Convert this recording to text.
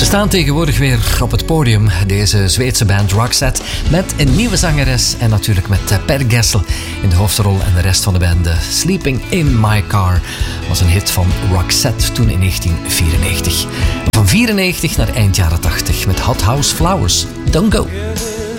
Ze staan tegenwoordig weer op het podium, deze Zweedse band Roxette, met een nieuwe zangeres en natuurlijk met Per Gessle in de hoofdrol en de rest van de band. Sleeping in My Car was een hit van Roxette toen in 1994. Van 94 naar eind jaren 80 met Hot House Flowers. Don't Go.